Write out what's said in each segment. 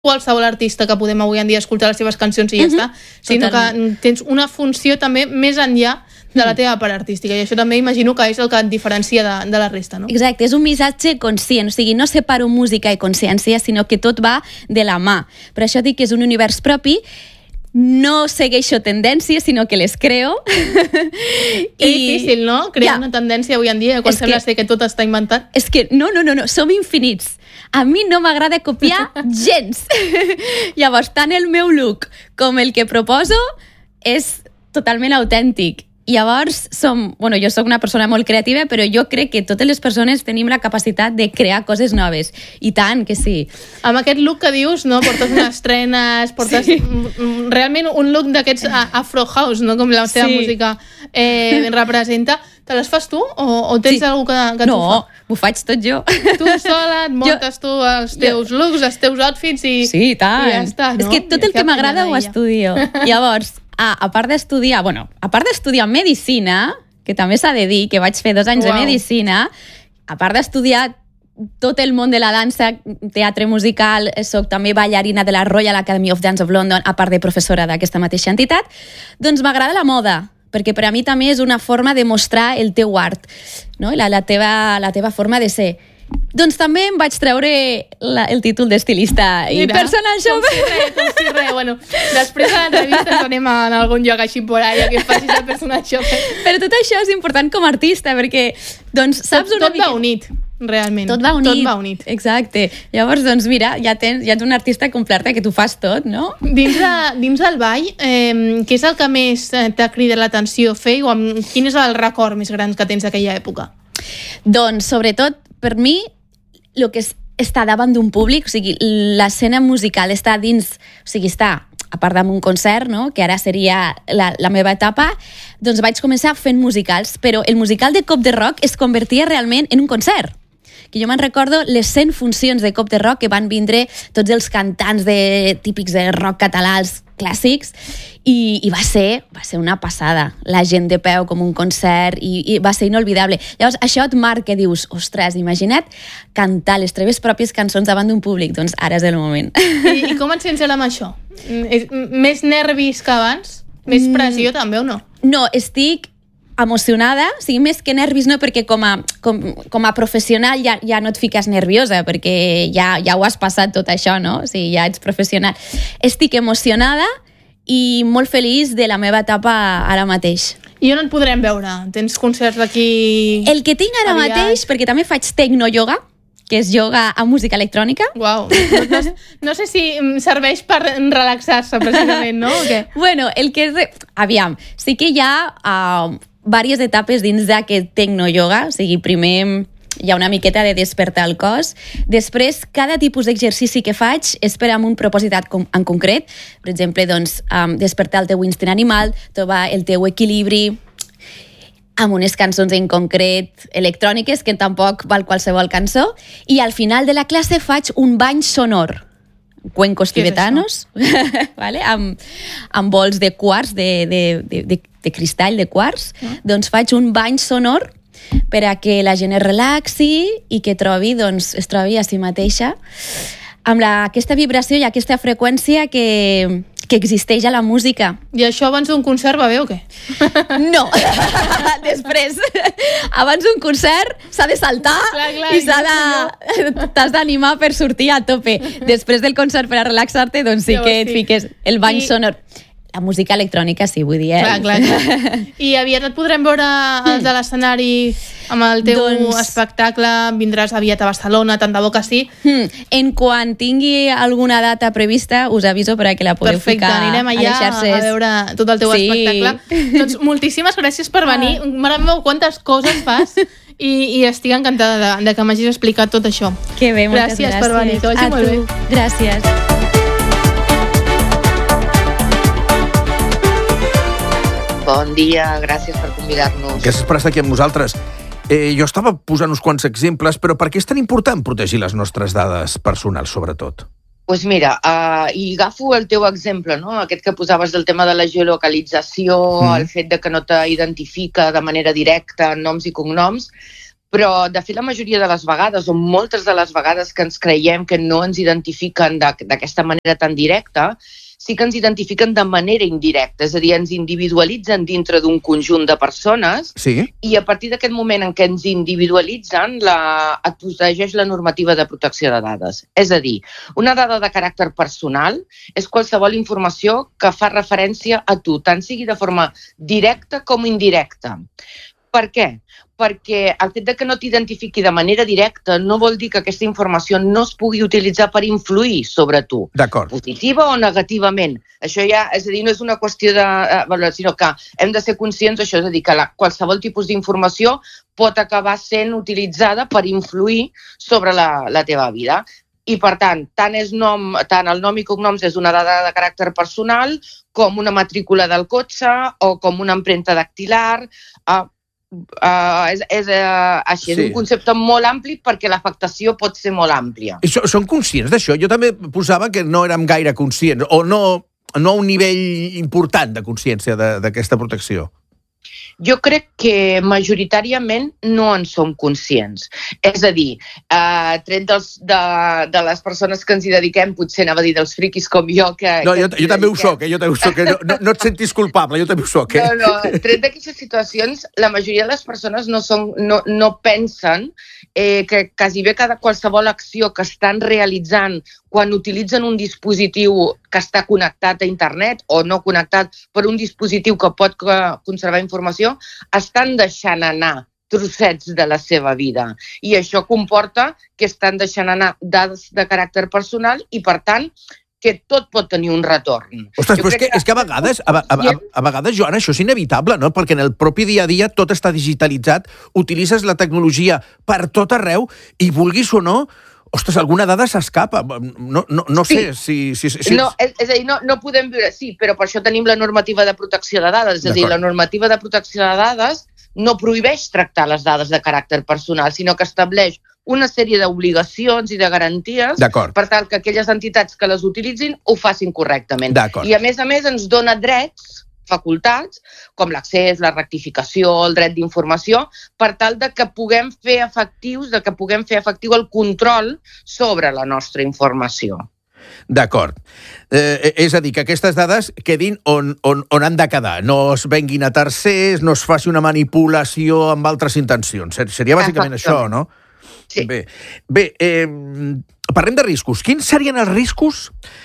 qualsevol artista que podem avui en dia escoltar les seves cançons i ja està, sinó que tens una funció també més enllà de la teva part artística, i això també imagino que és el que et diferencia de la resta, no? Exacte, és un missatge conscient, o sigui, no separo música i consciència, sinó que tot va de la mà. Per això dic que és un univers propi, no segueixo tendències, sinó que les creo. És difícil, no? Crear una tendència avui en dia, quan sembla ser que tot està inventat. És que no, som infinits. A mi no m'agrada copiar gens. Llavors, tant el meu look com el que proposo és totalment autèntic. Llavors, jo soc una persona molt creativa, però jo crec que totes les persones tenim la capacitat de crear coses noves. I tant que sí. Amb aquest look que dius, no? Portes unes trenes, portes realment un look d'aquests afro house, no? Com la teva música representa. Te les fas tu o tens algú que t'ho fa? No, ho faig tot jo. Tu sola et muntes tu els teus looks, els teus outfits i ja està, no? És que tot el que m'agrada ho estudio. Llavors, a part d'estudiar medicina, que també s'ha de dir que vaig fer 2 anys de medicina, a part d'estudiar tot el món de la dansa, teatre musical, soc també ballarina de la Royal Academy of Dance of London, a part de professora d'aquesta mateixa entitat, doncs m'agrada la moda, perquè per a mi també és una forma de mostrar el teu art, no? la teva forma de ser. Doncs també em vaig treure el títol d'estilista i personal shopper. Com si res. Bueno, després de l'entrevista ens anem a algun lloc així por ahí que facis el personal shopper. Però tot això és important com a artista, perquè doncs, saps una mica... Tot va unit, realment. Tot va unit. Exacte. Llavors, doncs mira, ja ets un artista completa que tu fas tot, no? Dins del ball, què és el que més t'ha cridat l'atenció fer o quin és el record més gran que tens d'aquella època? Doncs, sobretot, per mi, el que és estar davant d'un públic, o sigui, l'escena musical està dins, o sigui, està a part d'un concert, no? Que ara seria la meva etapa, doncs vaig començar fent musicals, però el musical de Cop de Rock es convertia realment en un concert. Que jo me'n recordo les 100 funcions de Cop de Rock que van vindre tots els cantants típics de rock català, els clàssics, i va ser una passada. La gent de peu com un concert i va ser inolvidable. Llavors, això et marca, dius, ostres, imagina't cantar les teves pròpies cançons davant d'un públic. Doncs ara és el moment. I com et sents ara amb això? Més nervis que abans? Més pressió també o no? No, estic emocionada, o sigui, més que nervis no, perquè com a professional ja no et fiques nerviosa, perquè ja ho has passat tot això, no? O sigui, ja ets professional. Estic emocionada i molt feliç de la meva etapa ara mateix. I on et podrem veure? Tens concerts d'aquí... El que tinc ara mateix, perquè també faig tecno-yoga, que és yoga amb música electrònica. Uau, no sé si serveix per relaxar-se precisament, no? O què? Bueno, el que és... Aviam, sí que hi ha diverses etapes dins d'aquest tecno-yoga, o sigui, primer hi ha una miqueta de despertar el cos, després cada tipus d'exercici que faig és per amb un propòsit en concret, per exemple, doncs, despertar el teu instint animal, trobar el teu equilibri, amb unes cançons en concret electròniques, que tampoc val qualsevol cançó, i al final de la classe faig un bany sonor, cuencos tibetanos, vale? amb bols de quars, de cristall, de quars, doncs faig un bany sonor per a que la gent es relaxi i que es trobi a si mateixa amb aquesta vibració i aquesta freqüència que existeix a la música. I això abans d'un concert va bé o què? No, després. Abans d'un concert s'ha de saltar i t'has d'animar per sortir a tope. Després del concert, per a relaxar-te, doncs sí que et fiques el bany sonor. La música electrònica, sí, vull dir. Clar. I aviat et podrem veure els de l'escenari amb el teu espectacle, vindràs aviat a Barcelona, tant de bo que sí. En quan tingui alguna data prevista, us aviso per a que la podeu ficar a les xarxes. Perfecte, anirem allà a veure tot el teu espectacle. Doncs moltíssimes gràcies per venir. Mare meva, quantes coses fas i estic encantada de que m'hagis explicat tot això. Que bé, moltes gràcies. Gràcies per venir, que vagi molt bé. Gràcies. Bon dia, gràcies per convidar-nos. Gràcies per estar aquí amb nosaltres. Jo estava posant uns quants exemples, però per què és tan important protegir les nostres dades personals, sobretot? Doncs mira, i agafo el teu exemple, no? Aquest que posaves del tema de la geolocalització, el fet de que no t'identifica de manera directa noms i cognoms, Però, de fet, la majoria de les vegades, o moltes de les vegades que ens creiem que no ens identifiquen d'aquesta manera tan directa, sí que ens identifiquen de manera indirecta, és a dir, ens individualitzen dintre d'un conjunt de persones i a partir d'aquest moment en què ens individualitzen et protegeix la normativa de protecció de dades. És a dir, una dada de caràcter personal és qualsevol informació que fa referència a tu, tant sigui de forma directa com indirecta. Per què? Perquè el fet que no t'identifiqui de manera directa no vol dir que aquesta informació no es pugui utilitzar per influir sobre tu, positiva o negativament. Això ja, és a dir, no és una qüestió de valorar, sinó que hem de ser conscients d'això, és a dir, que qualsevol tipus d'informació pot acabar sent utilitzada per influir sobre la teva vida. I, per tant, tant el nom i cognoms és una dada de caràcter personal com una matrícula del cotxe o com una empremta dactilar. És un concepte molt ampli perquè l'afectació pot ser molt àmplia. I són conscients d'això? Jo també posava que no érem gaire conscients, o no a un nivell important de consciència d'aquesta protecció. Jo crec que majoritàriament no en som conscients. És a dir, tret de les persones que ens hi dediquem, potser anava a dir dels friquis com jo... No, jo també ho soc, no et sentis culpable, jo també ho soc. No, tret d'aquestes situacions, la majoria de les persones no pensen que quasi bé qualsevol acció que estan realitzant quan utilitzen un dispositiu que està connectat a internet o no connectat per un dispositiu que pot conservar informació, estan deixant anar trossets de la seva vida. I això comporta que estan deixant anar dades de caràcter personal i, per tant, que tot pot tenir un retorn. Ostres, però és que a vegades, Joana, això és inevitable, no? Perquè en el propi dia a dia tot està digitalitzat, utilitzes la tecnologia per tot arreu i, vulguis o no, ostres, alguna dada s'escapa. No sé si... No, és a dir, no podem viure... Sí, però per això tenim la normativa de protecció de dades. És a dir, la normativa de protecció de dades no prohibeix tractar les dades de caràcter personal, sinó que estableix una sèrie d'obligacions i de garanties per tal que aquelles entitats que les utilitzin ho facin correctament. I, a més, ens dona drets, facultats, com l'accés, la rectificació, el dret d'informació, per tal que puguem fer efectiu el control sobre la nostra informació. D'acord. És a dir, que aquestes dades quedin on han de quedar, no es venguin a tercers, no es faci una manipulació amb altres intencions. Seria bàsicament això, no? Sí. Bé, parlem de riscos. Quins serien els riscos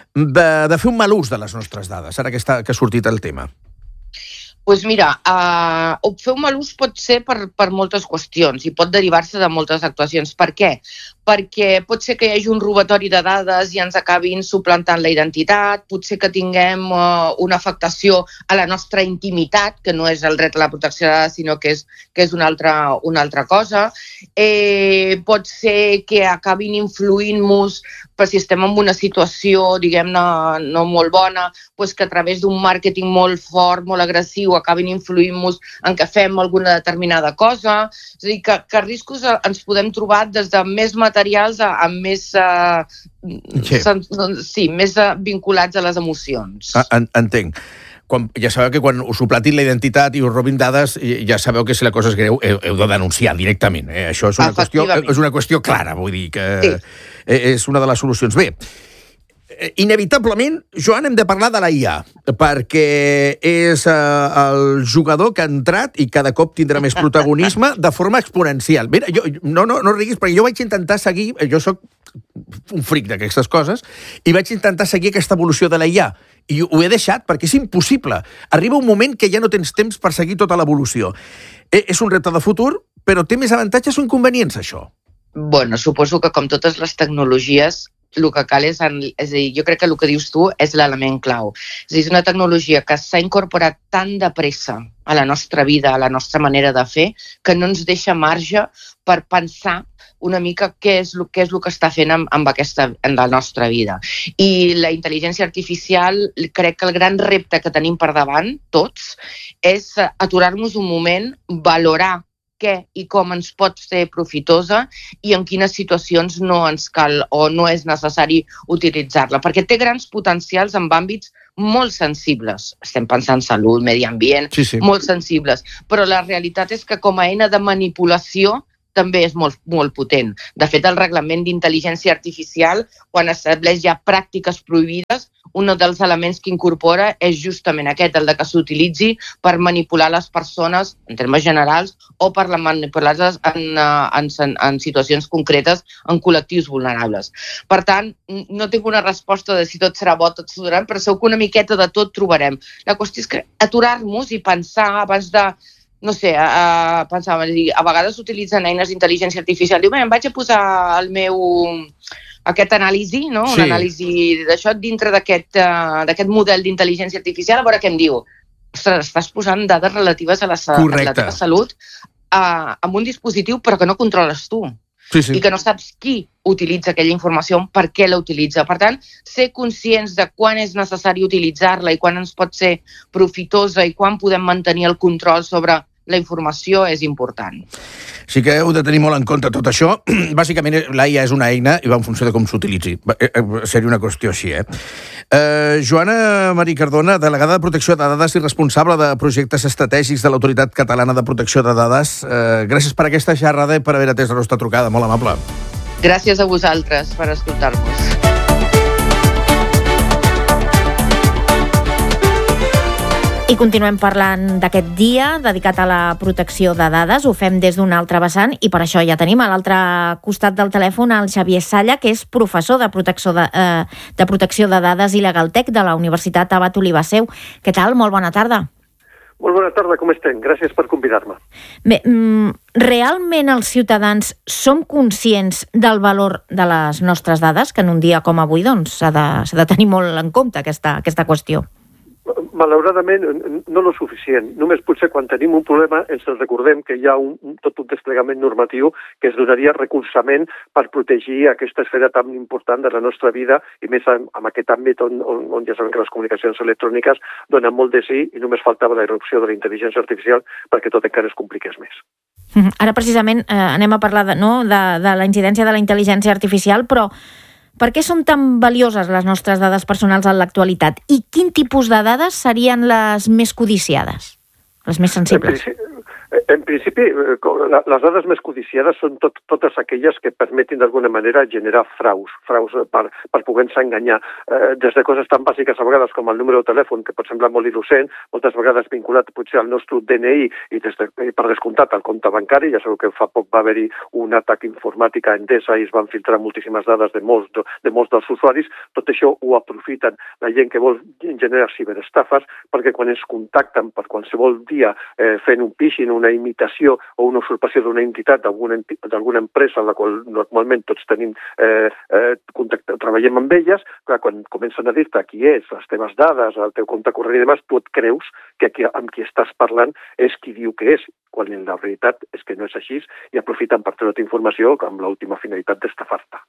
de fer un mal ús de les nostres dades, ara que ha sortit el tema? Doncs mira, fer un mal ús pot ser per moltes qüestions i pot derivar-se de moltes actuacions. Per què? Perquè pot ser que hi hagi un robatori de dades i ens acabin suplantant la identitat, potser que tinguem una afectació a la nostra intimitat, que no és el dret a la protecció de dades, sinó que és una altra cosa. Pot ser que acabin influint-nos, per si estem en una situació, diguem-ne, no molt bona, doncs que a través d'un màrqueting molt fort, molt agressiu, acabin influint-nos en què fem alguna determinada cosa. És a dir, que riscos ens podem trobar des de més materials a més més vinculats a les emocions. Entenc. Ja sabeu que quan us suplantin la identitat i us robin dades, ja sabeu que si la cosa és greu heu de denunciar directament. Això és una qüestió clara, vull dir que és una de les solucions. Bé, inevitablement, Joan, hem de parlar de la IA, perquè és el jugador que ha entrat i cada cop tindrà més protagonisme de forma exponencial. Mira, no riguis, perquè jo vaig intentar seguir, jo soc un fric d'aquestes coses, i vaig intentar seguir aquesta evolució de la IA, i ho he deixat perquè és impossible. Arriba un moment que ja no tens temps per seguir tota l'evolució. És un repte de futur, però té més avantatges o inconvenients, això? Bueno, suposo que com totes les tecnologies, el que cal és a dir, jo crec que el que dius tu és l'element clau. És a dir, és una tecnologia que s'ha incorporat tan de pressa a la nostra vida, a la nostra manera de fer, que no ens deixa marge per pensar una mica què és el que està fent en la nostra vida. I la intel·ligència artificial, crec que el gran repte que tenim per davant, tots, és aturar-nos un moment, valorar què i com ens pot ser profitosa i en quines situacions no ens cal o no és necessari utilitzar-la, perquè té grans potencials en àmbits molt sensibles. Estem pensant en salut, medi ambient, molt sensibles, però la realitat és que com a eina de manipulació també és molt, molt potent. De fet, el reglament d'intel·ligència artificial, quan estableix ja pràctiques prohibides, un dels elements que incorpora és justament aquest, el de que s'utilitzi per manipular les persones, en termes generals, o per manipular-les en situacions concretes en col·lectius vulnerables. Per tant, no tinc una resposta de si tot serà bo, tot s'aturarà, però segur que una miqueta de tot trobarem. La qüestió és que aturar-nos i pensar abans de, no sé, pensar, a vegades s'utilitzen eines d'intel·ligència artificial. Diu, em vaig a posar el meu aquest anàlisi, no? Sí. Un anàlisi d'això dintre d'aquest model d'intel·ligència artificial, a veure què em diu. Ostres, estàs posant dades relatives a la teva salut amb un dispositiu però que no controles tu. Sí, sí. I que no saps qui utilitza aquella informació, per què la utilitza. Per tant, ser conscients de quan és necessari utilitzar-la i quan ens pot ser profitosa i quan podem mantenir el control sobre la informació és important. Sí que heu de tenir molt en compte tot això. Bàsicament, l'AIA és una eina i va en funció de com s'utilitzi. Seria una qüestió així, Joana Marí Cardona, delegada de Protecció de Dades i responsable de projectes estratègics de l'Autoritat Catalana de Protecció de Dades. Gràcies per aquesta xerrada i per haver atès la nostra trucada. Molt amable. Gràcies a vosaltres per escoltar-nos. I continuem parlant d'aquest dia dedicat a la protecció de dades. Ho fem des d'un altre vessant i per això ja tenim a l'altre costat del telèfon el Xavier Salla, que és professor de protecció de dades i Legaltec de la Universitat Abat Olivasseu. Què tal? Molt bona tarda. Molt bona tarda, com estem? Gràcies per convidar-me. Bé, realment els ciutadans som conscients del valor de les nostres dades, que en un dia com avui doncs, s'ha de tenir molt en compte aquesta qüestió? Malauradament, no lo suficient. Només potser quan tenim un problema ens recordem que hi ha tot un desplegament normatiu que es donaria recolzament per protegir aquesta esfera tan important de la nostra vida i més en aquest àmbit on ja sabem que les comunicacions electròniques donen molt de sí i només faltava la irrupció de la intel·ligència artificial perquè tot encara es compliqués més. Ara precisament anem a parlar de la incidència de la intel·ligència artificial, però per què són tan valioses les nostres dades personals en l'actualitat? I quin tipus de dades serien les més codiciades, les més sensibles? En principi, les dades més codiciades són totes aquelles que permetin d'alguna manera generar fraus per poder-se enganyar. Des de coses tan bàsiques a vegades com el número de telèfon, que pot semblar molt innocent, moltes vegades vinculat potser al nostre DNI i per descomptat al compte bancari. Ja sabeu que fa poc va haver-hi un atac informàtic a Endesa i es van filtrar moltíssimes dades de molts dels usuaris. Tot això ho aprofiten la gent que vol generar ciberestafes perquè quan ens contacten per qualsevol dia fent un phishing, una imitació o una usurpació d'una entitat, d'alguna empresa en la qual normalment tots tenim contacte, treballem amb elles, clar, quan comencen a dir-te qui és, les teves dades, el teu compte corrent i demás, tu et creus que amb qui estàs parlant és qui diu que és, quan en la realitat és que no és així i aprofiten per treure informació amb l'última finalitat d'estafar-te.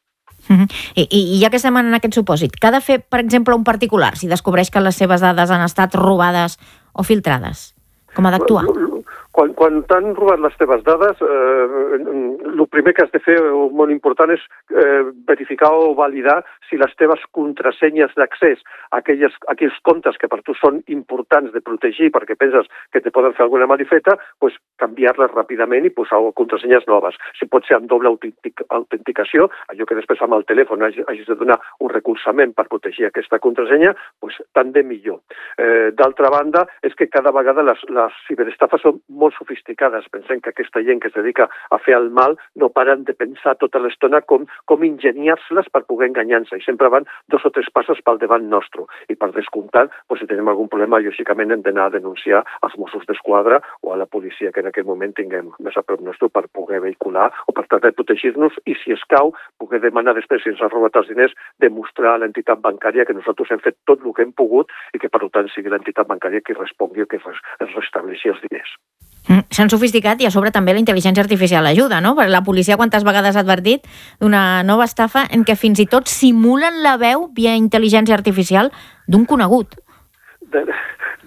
I ja que estem en aquest supòsit, què ha de fer, per exemple, un particular si descobreix que les seves dades han estat robades o filtrades? Com ha d'actuar? Quan t'han robat les teves dades, el primer que has de fer, molt important, és verificar o validar si les teves contrasenyes d'accés a aquells comptes que per tu són importants de protegir perquè penses que te poden fer alguna malifeta, doncs canviar-les ràpidament i posar contrasenyes noves. Si pot ser amb doble autenticació, allò que després amb el telèfon hagis de donar un recolzament per protegir aquesta contrasenya, doncs tant de millor. D'altra banda, és que cada vegada les ciberestafes són molt sofisticades. Pensem que aquesta gent que es dedica a fer el mal no paren de pensar tota l'estona com ingeniar-se-les per poder enganyar-se i sempre van 2 o 3 passes pel davant nostre. I per descomptat, si tenim algun problema, lògicament hem d'anar a denunciar als Mossos d'Esquadra o a la policia que en aquell moment tinguem més a prop nostre per poder vehicular o per tractar de protegir-nos i, si escau, poder demanar després, si ens han robat els diners, demostrar a l'entitat bancària que nosaltres hem fet tot el que hem pogut i que, per tant, sigui l'entitat bancària qui respongui o que es restableixi els diners. S'han sofisticat i a sobre també la intel·ligència artificial ajuda, no? Perquè la policia quantes vegades ha advertit d'una nova estafa en què fins i tot simulen la veu via intel·ligència artificial d'un conegut.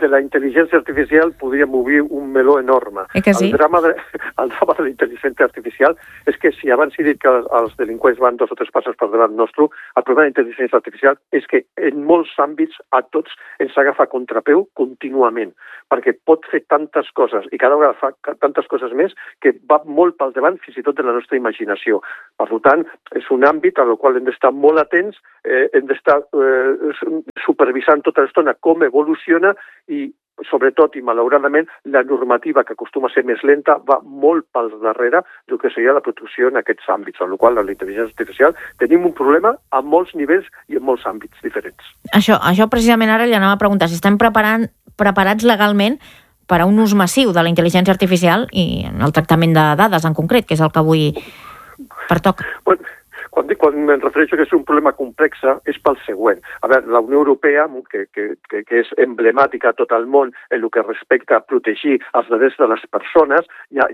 de la intel·ligència artificial podríem obrir un meló enorme. Que sí? El drama de la intel·ligència artificial és que si abans he dit que els delinqüents van 2 o 3 passos per davant nostre, el problema de la intel·ligència artificial és que en molts àmbits a tots ens agafa contrapeu contínuament, perquè pot fer tantes coses i cada vegada fa tantes coses més que va molt pel davant fins i tot de la nostra imaginació. Per tant, és un àmbit al qual hem d'estar molt atents, hem d'estar supervisant tota l'estona com evoluciona i sobretot i malauradament la normativa que acostuma a ser més lenta va molt pel darrere del que seria la protecció en aquests àmbits, amb la qual la intel·ligència artificial tenim un problema a molts nivells i en molts àmbits diferents. Això precisament ara li anava a preguntar si estem preparats legalment per a un ús massiu de la intel·ligència artificial i en el tractament de dades en concret, que és el que avui pertoca. Bueno, quan em refereixo que és un problema complex és pel següent. A veure, la Unió Europea, que és emblemàtica a tot el món en el que respecta a protegir els drets de les persones,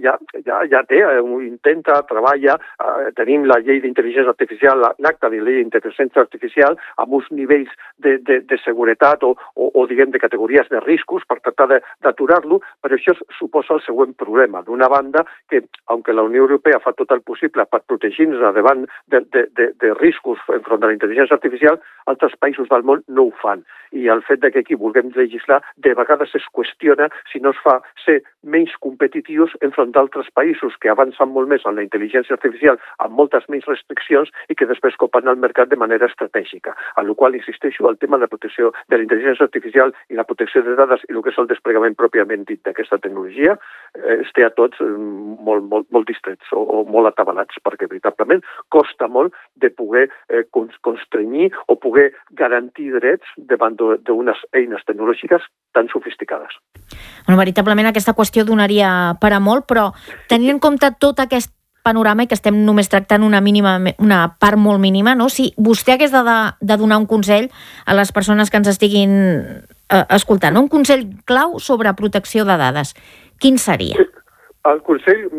ja té, intenta, treballa, tenim la llei d'intel·ligència artificial, l'acta de llei d'intel·ligència artificial, amb uns nivells de seguretat o diguem, de categories de riscos per tractar d'aturar-lo, però això suposa el següent problema. D'una banda, que, aunque la Unió Europea fa tot el possible per protegir-nos davant de riscos enfront de la intel·ligència artificial, altres països del món no ho fan. I el fet que aquí vulguem legislar, de vegades es qüestiona si no es fa ser menys competitius enfront d'altres països que avancen molt més en la intel·ligència artificial amb moltes menys restriccions i que després copen el mercat de manera estratègica. A la qual insisteixo, el tema de la protecció de la intel·ligència artificial i la protecció de dades i el que és el desplegament pròpiament dit d'aquesta tecnologia es té a tots molt distrets o molt atabalats, perquè veritablement costa molt de poder constrenyir o poder garantir drets davant d'unes eines tecnològiques tan sofisticades. Bueno, veritablement aquesta qüestió donaria per a molt, però tenint en compte tot aquest panorama i que estem només tractant una part molt mínima, no? Si vostè hagués de donar un consell a les persones que ens estiguin escoltant, un consell clau sobre protecció de dades, quin seria? El consell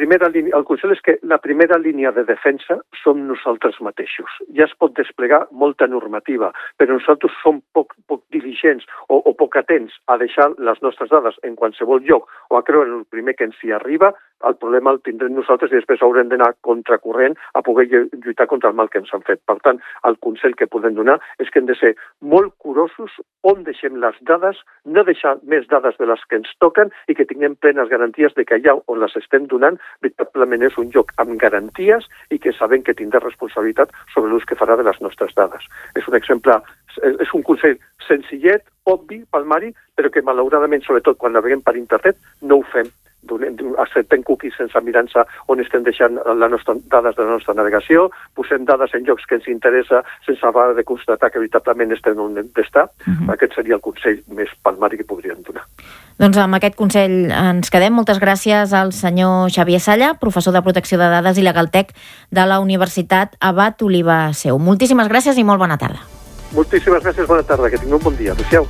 és que la primera línia de defensa som nosaltres mateixos. Ja es pot desplegar molta normativa, però nosaltres som poc diligents o poc atents a deixar les nostres dades en qualsevol lloc o a creure en el primer que ens hi arriba. El problema el tindrem nosaltres i després haurem d'anar contracorrent a poder lluitar contra el mal que ens han fet. Per tant, el consell que podem donar és que hem de ser molt curosos on deixem les dades, no deixar més dades de les que ens toquen i que tinguem plenes garanties de que allà on les estem donant veritablement és un lloc amb garanties i que sabem que tindrà responsabilitat sobre l'ús que farà de les nostres dades. És un exemple, és un consell senzillet, obvi, palmari, però que malauradament, sobretot quan naveguem per internet, no ho fem. Acceptem cookies sense mirar-nos on estem deixant les dades de la nostra navegació, posem dades en llocs que ens interessa sense haver de constatar que veritablement estem on hem d'estar. Aquest seria el consell més palmari que podríem donar. Doncs amb aquest consell ens quedem. Moltes gràcies al senyor Xavier Salla, professor de Protecció de Dades i Legaltec de la Universitat Abat Oliba Seu. Moltíssimes gràcies i molt bona tarda. Moltíssimes gràcies, bona tarda, que tingueu un bon dia. Adéu-siau.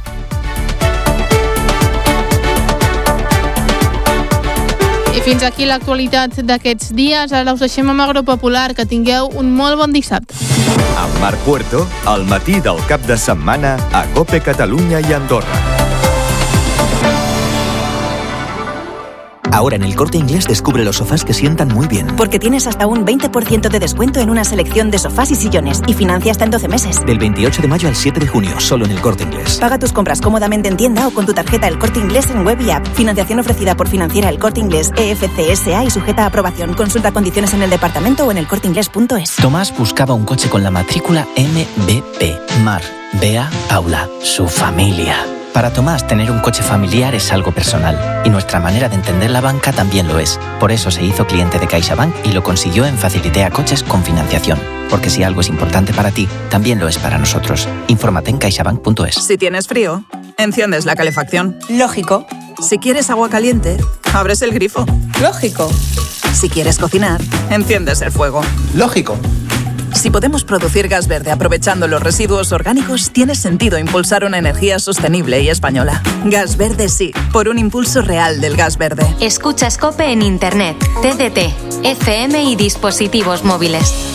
I fins aquí l'actualitat d'aquests dies. Ara us deixem amb Agropopular. Que tingueu un molt bon dissabte. Amb Marc Puerto, al matí del cap de setmana a COPE Catalunya i Andorra. Ahora en El Corte Inglés descubre los sofás que sientan muy bien. Porque tienes hasta un 20% de descuento en una selección de sofás y sillones y financia hasta en 12 meses. Del 28 de mayo al 7 de junio, solo en El Corte Inglés. Paga tus compras cómodamente en tienda o con tu tarjeta El Corte Inglés en web y app. Financiación ofrecida por Financiera El Corte Inglés EFCSA y sujeta a aprobación. Consulta condiciones en el departamento o en elcorteinglés.es. Tomás buscaba un coche con la matrícula MBP. Mar, Bea, Paula, su familia. Para Tomás, tener un coche familiar es algo personal, y nuestra manera de entender la banca también lo es. Por eso se hizo cliente de CaixaBank y lo consiguió en Facilitea Coches con financiación. Porque si algo es importante para ti, también lo es para nosotros. Infórmate en caixabank.es. Si tienes frío, enciendes la calefacción. Lógico. Si quieres agua caliente, abres el grifo. Lógico. Si quieres cocinar, enciendes el fuego. Lógico. Si podemos producir gas verde aprovechando los residuos orgánicos, tiene sentido impulsar una energía sostenible y española. Gas verde sí, por un impulso real del gas verde. Escuchas COPE en Internet, TDT, FM y dispositivos móviles.